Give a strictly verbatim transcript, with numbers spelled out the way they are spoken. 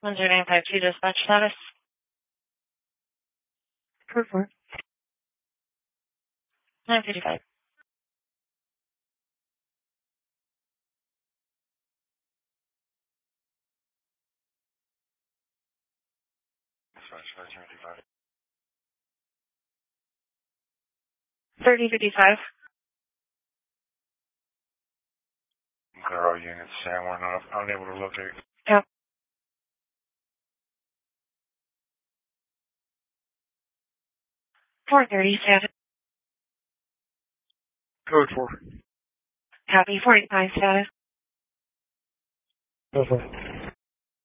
one zero nine five two dispatch status. Code four. nine fifty-five. thirty fifty-five. Clear all units. Sam, we're not unable to locate. Yep. four thirty status. Code four. Copy. forty-five status. Code four.